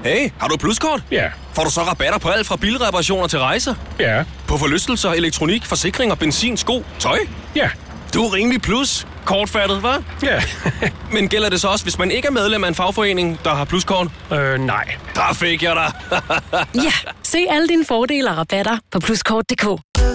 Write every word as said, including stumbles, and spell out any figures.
Hey, har du pluskort? Ja. Får du så rabatter på alt fra bilreparationer til rejser? Ja. På forlystelser, elektronik, forsikring og benzin, sko, tøj? Ja. Du er rimelig plus. Kortfattet, hva'? Ja. Men gælder det så også, hvis man ikke er medlem af en fagforening, der har pluskort? øh, nej. Der fik jeg dig. Ja, se alle dine fordele og rabatter på pluskort punktum d k.